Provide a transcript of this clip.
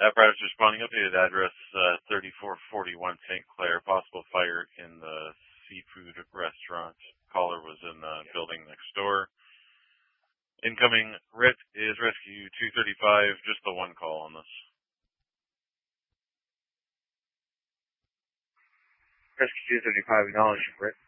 Apparatus responding, updated address 3441 St. Clair. Possible fire in the seafood restaurant. Caller was in the building next door. Incoming RIT is Rescue 235. Just the one call on this. Rescue 235, acknowledge RIT.